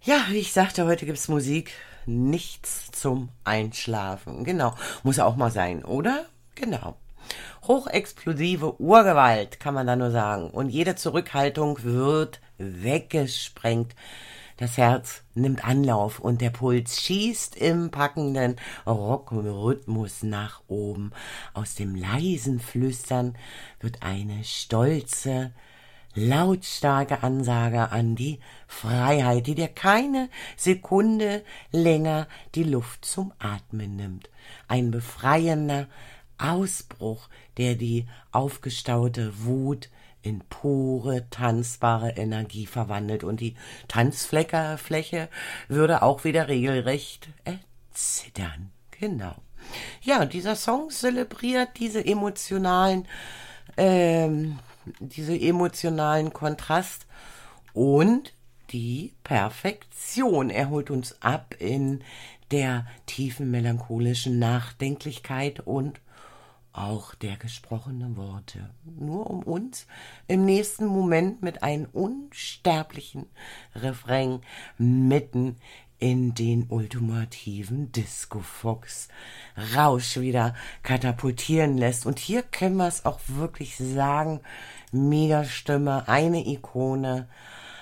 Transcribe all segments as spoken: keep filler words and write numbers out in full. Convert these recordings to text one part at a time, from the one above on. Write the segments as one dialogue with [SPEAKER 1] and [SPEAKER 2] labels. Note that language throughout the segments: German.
[SPEAKER 1] Ja, wie ich sagte, heute gibt's Musik. Nichts zum Einschlafen. Genau. Muss ja auch mal sein, oder? Genau. Hochexplosive Urgewalt, kann man da nur sagen. Und jede Zurückhaltung wird weggesprengt. Das Herz nimmt Anlauf und der Puls schießt im packenden Rockrhythmus nach oben. Aus dem leisen Flüstern wird eine stolze, lautstarke Ansage an die Freiheit, die dir keine Sekunde länger die Luft zum Atmen nimmt. Ein befreiender Ausbruch, der die aufgestaute Wut in pure, tanzbare Energie verwandelt. Und die Tanzfläche würde auch wieder regelrecht erzittern. Genau. Ja, dieser Song zelebriert diese emotionalen ähm, diese emotionalen Kontrast und die Perfektion. Er holt uns ab in der tiefen melancholischen Nachdenklichkeit und auch der gesprochenen Worte. Nur um uns im nächsten Moment mit einem unsterblichen Refrain mitten in den ultimativen Disco-Fox Rausch wieder katapultieren lässt. Und hier können wir es auch wirklich sagen, Megastimme, eine Ikone.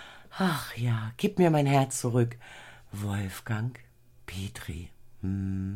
[SPEAKER 1] Ach ja, gib mir mein Herz zurück. Wolfgang Petri. Hm.